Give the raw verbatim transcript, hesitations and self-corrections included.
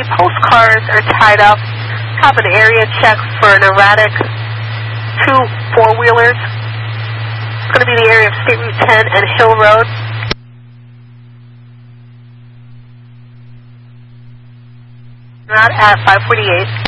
postcars are tied up. Have an area check for an erratic two four-wheelers. It's going to be the area of State Route ten and Hill Road. Not at five forty-eight.